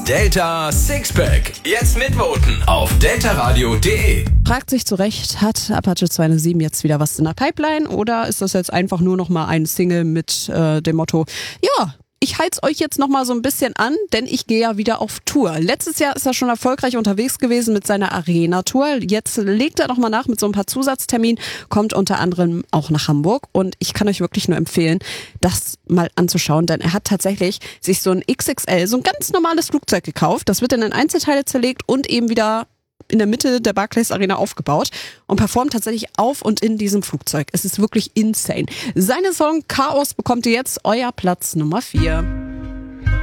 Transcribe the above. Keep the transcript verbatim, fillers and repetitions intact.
Delta Sixpack. Jetzt mitvoten auf deltaradio punkt de. Fragt sich zu Recht, hat Apache zweihundertsieben jetzt wieder was in der Pipeline oder ist das jetzt einfach nur noch mal ein Single mit äh, dem Motto, ja, ich halte euch jetzt noch mal so ein bisschen an, denn ich gehe ja wieder auf Tour. Letztes Jahr ist er schon erfolgreich unterwegs gewesen mit seiner Arena-Tour. Jetzt legt er noch mal nach mit so ein paar Zusatzterminen, kommt unter anderem auch nach Hamburg. Und ich kann euch wirklich nur empfehlen, das mal anzuschauen, denn er hat tatsächlich sich so ein X X L, so ein ganz normales Flugzeug gekauft. Das wird dann in Einzelteile zerlegt und eben wieder in der Mitte der Barclays Arena aufgebaut und performt tatsächlich auf und in diesem Flugzeug. Es ist wirklich insane. Seine Song Chaos bekommt ihr jetzt, euer Platz Nummer vier.